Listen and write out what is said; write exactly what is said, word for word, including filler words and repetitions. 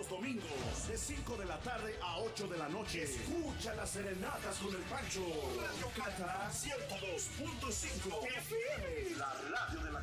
los domingos, de cinco de la tarde a ocho de la noche. Escucha las serenatas con el Pancho. Radio Cata ciento dos punto cinco F M, la radio de la